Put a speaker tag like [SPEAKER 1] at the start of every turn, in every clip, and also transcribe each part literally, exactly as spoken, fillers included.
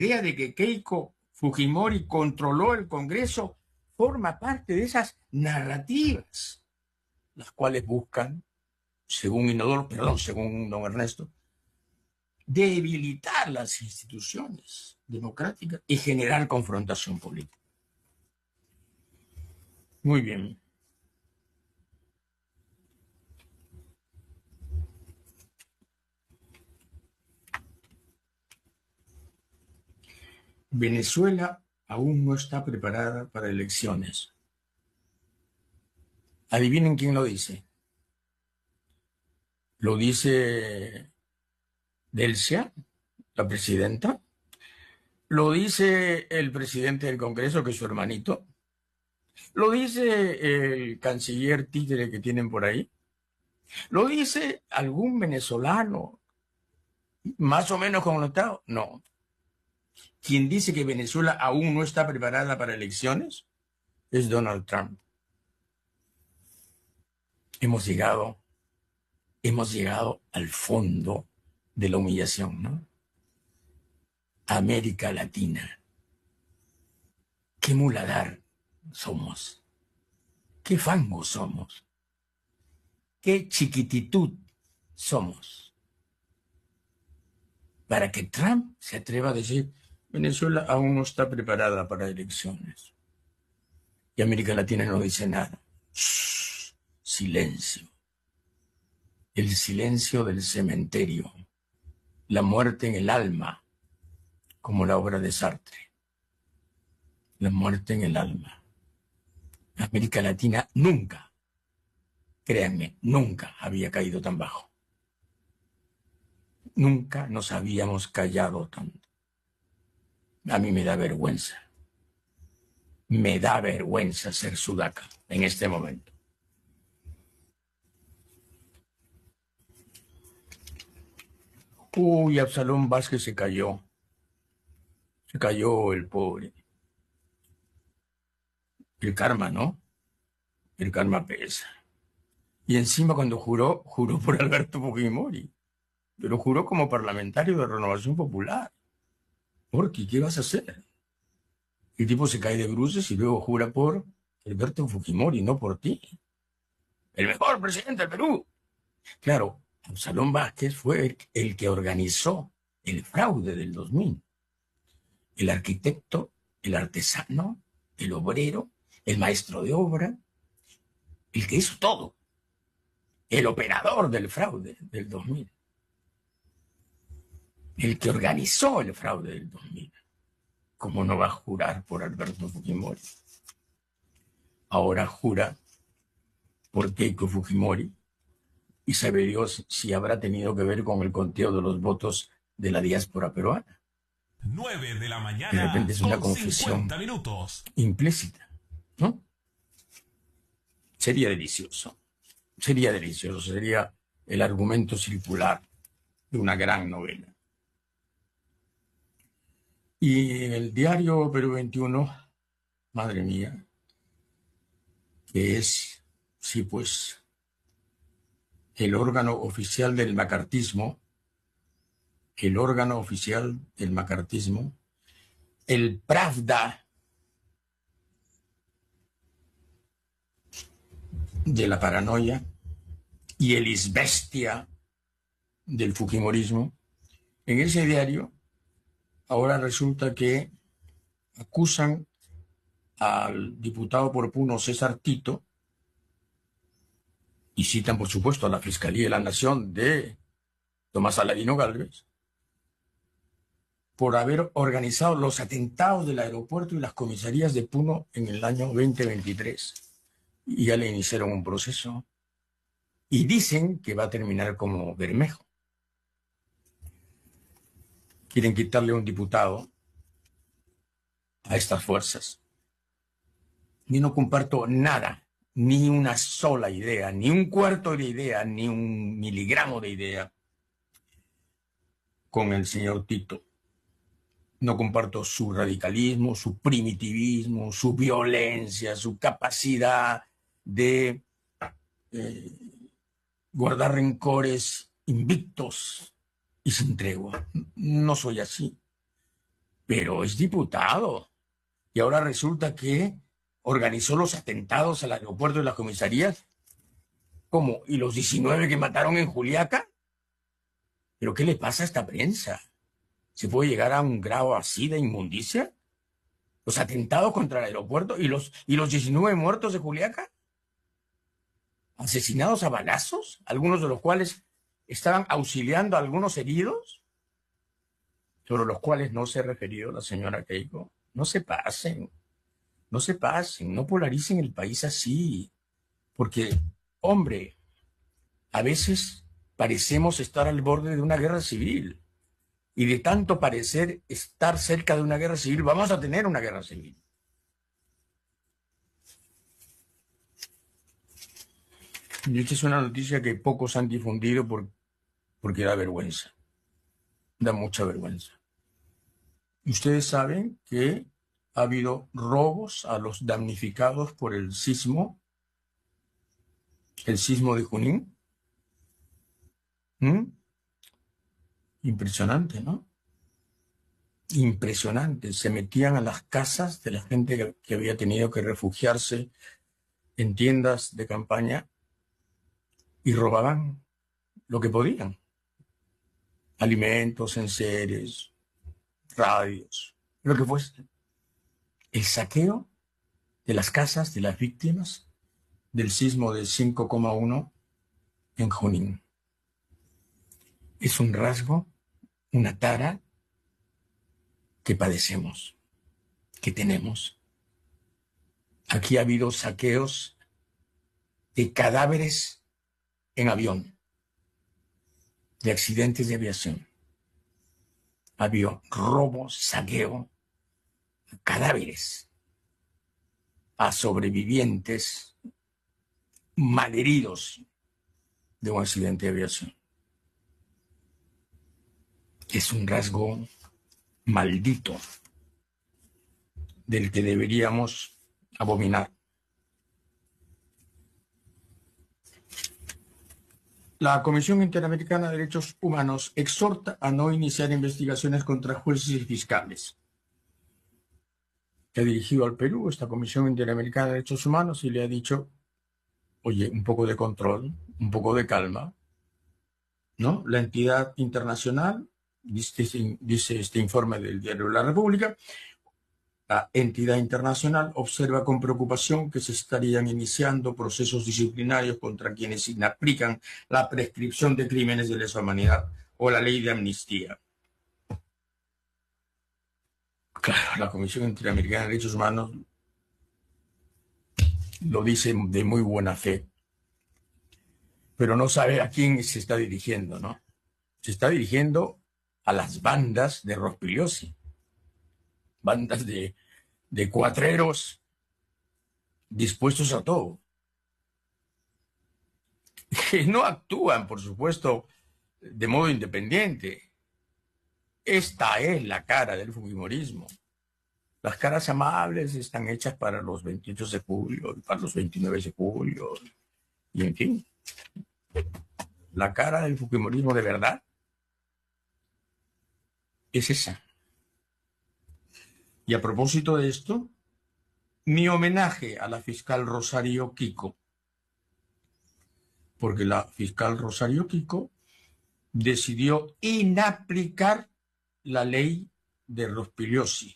[SPEAKER 1] idea de que Keiko Fujimori controló el Congreso forma parte de esas narrativas, las cuales buscan, según Inodoro, perdón, según don Ernesto, debilitar las instituciones democráticas y generar confrontación política. Muy bien. Venezuela aún no está preparada para elecciones. Adivinen quién lo dice. Lo dice Delcia, la presidenta. Lo dice el presidente del Congreso, que es su hermanito. Lo dice el canciller títere que tienen por ahí. Lo dice algún venezolano más o menos connotado. No. Quien dice que Venezuela aún no está preparada para elecciones es Donald Trump. Hemos llegado, hemos llegado al fondo de la humillación, ¿no? América Latina. Qué muladar somos. Qué fango somos. Qué chiquititud somos. Para que Trump se atreva a decir, Venezuela aún no está preparada para elecciones. Y América Latina no dice nada. Shh, silencio. El silencio del cementerio. La muerte en el alma, como la obra de Sartre. La muerte en el alma. América Latina nunca, créanme, nunca había caído tan bajo. Nunca nos habíamos callado tanto. A mí me da vergüenza. Me da vergüenza ser sudaca en este momento. Uy, Absalón Vázquez se cayó. Se cayó el pobre. El karma, ¿no? El karma pesa. Y encima cuando juró, juró por Alberto Fujimori. Pero juró como parlamentario de Renovación Popular. Porque, ¿qué vas a hacer? El tipo se cae de bruces y luego jura por Alberto Fujimori, no por ti. El mejor presidente del Perú. Claro, Absalón Vázquez fue el que organizó el fraude del dos mil. El arquitecto, el artesano, el obrero, el maestro de obra, el que hizo todo. El operador del fraude del dos mil. El que organizó el fraude del dos mil. ¿Cómo no va a jurar por Alberto Fujimori? Ahora jura por Keiko Fujimori y sabe Dios si habrá tenido que ver con el conteo de los votos de la diáspora peruana.
[SPEAKER 2] nueve de la mañana.
[SPEAKER 1] De repente es una confesión
[SPEAKER 2] minutos.
[SPEAKER 1] implícita, ¿no? Sería delicioso. Sería delicioso. Sería el argumento circular de una gran novela. Y en el diario Perú veintiuno, madre mía, que es, sí pues, el órgano oficial del macartismo, el órgano oficial del macartismo, el Pravda de la paranoia y el Izvestia del fujimorismo. En ese diario ahora resulta que acusan al diputado por Puno César Tito y citan por supuesto a la Fiscalía de la Nación de Tomás Aladino Gálvez por haber organizado los atentados del aeropuerto y las comisarías de Puno en el año veinte veintitrés. Y ya le iniciaron un proceso. Y dicen que va a terminar como Bermejo. Quieren quitarle a un diputado a estas fuerzas. Ni no comparto nada, ni una sola idea, ni un cuarto de idea, ni un miligramo de idea con el señor Tito. No comparto su radicalismo, su primitivismo, su violencia, su capacidad de eh, guardar rencores invictos y sin tregua. No soy así. pero es diputado. Y ahora resulta que organizó los atentados al aeropuerto y las comisarías. ¿Cómo? ¿Y los diecinueve que mataron en Juliaca? ¿Pero qué le pasa a esta prensa? ¿Se puede llegar a un grado así de inmundicia? ¿Los atentados contra el aeropuerto y los, y los diecinueve muertos de Juliaca? ¿Asesinados a balazos? Algunos de los cuales estaban auxiliando a algunos heridos, sobre los cuales no se ha referido la señora Keiko. No se pasen, no se pasen, no polaricen el país así. Porque, hombre, a veces parecemos estar al borde de una guerra civil. Y de tanto parecer estar cerca de una guerra civil, vamos a tener una guerra civil. Y esta es una noticia que pocos han difundido por, porque da vergüenza. Da mucha vergüenza. Ustedes saben que ha habido robos a los damnificados por el sismo, el sismo de Junín. ¿Mm? Impresionante, ¿no? Impresionante. Se metían a las casas de la gente que, que había tenido que refugiarse en tiendas de campaña y robaban lo que podían. Alimentos, enseres, radios, lo que fuese. El saqueo de las casas de las víctimas del sismo de cinco coma uno en Junín. Es un rasgo, una tara que padecemos, que tenemos. Aquí ha habido saqueos de cadáveres en avión, de accidentes de aviación. Ha habido robo, saqueo, cadáveres, a sobrevivientes malheridos de un accidente de aviación. Es un rasgo maldito del que deberíamos abominar. La Comisión Interamericana de Derechos Humanos exhorta a no iniciar investigaciones contra jueces y fiscales. Que ha dirigido al Perú esta Comisión Interamericana de Derechos Humanos y le ha dicho, oye, un poco de control, un poco de calma, ¿no? La entidad internacional, dice, dice este informe del Diario de la República, la entidad internacional observa con preocupación que se estarían iniciando procesos disciplinarios contra quienes inaplican la prescripción de crímenes de lesa humanidad o la ley de amnistía. Claro, la Comisión Interamericana de Derechos Humanos lo dice de muy buena fe, pero no sabe a quién se está dirigiendo, ¿no? Se está dirigiendo a las bandas de Rospigliosi, bandas de, de cuatreros dispuestos a todo, que no actúan, por supuesto, de modo independiente. Esta es la cara del fujimorismo. Las caras amables están hechas para los veintiocho de julio, para los veintinueve de julio, y en fin. La cara del fujimorismo de verdad es esa. Y a propósito de esto, mi homenaje a la fiscal Rosario Kiko, porque la fiscal Rosario Kiko decidió inaplicar la ley de Rospigliosi.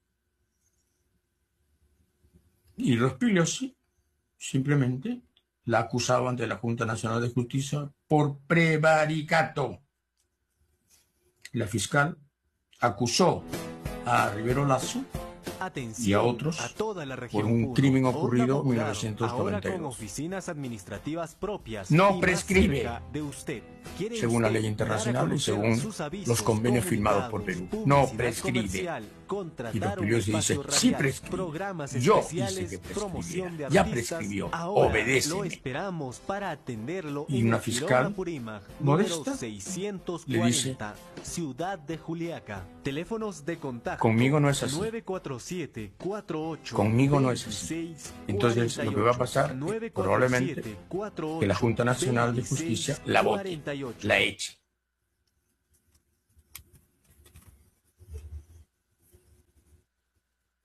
[SPEAKER 1] Y Rospigliosi simplemente la acusaba ante la Junta Nacional de Justicia por prevaricato. La fiscal acusó a Rivero Lasso y a otros
[SPEAKER 3] a toda la
[SPEAKER 1] por un crimen ocurrido en mil novecientos noventa y dos.
[SPEAKER 3] Ahora con oficinas administrativas propias
[SPEAKER 1] no
[SPEAKER 3] y
[SPEAKER 1] prescribe,
[SPEAKER 3] más cerca de usted.
[SPEAKER 1] según la ley internacional y según los convenios firmados por Perú. No prescribe. Y Rospigliosi dice, sí prescribe. Yo hice que prescribiera. Ya prescribió. Obedéceme. Y una fiscal modesta le dice,
[SPEAKER 3] Ciudad de Juliaca. Teléfonos de contacto.
[SPEAKER 1] Conmigo no es así.
[SPEAKER 3] nueve cuatro siete, cuatro ocho,
[SPEAKER 1] Conmigo no es así. Entonces lo que va a pasar es probablemente que la Junta Nacional de Justicia la vote, la eche.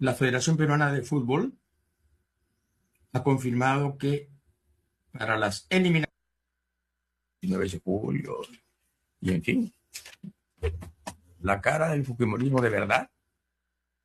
[SPEAKER 1] la Federación Peruana de Fútbol ha confirmado que para las eliminatorias nueve de julio y en fin, la cara del fujimorismo de verdad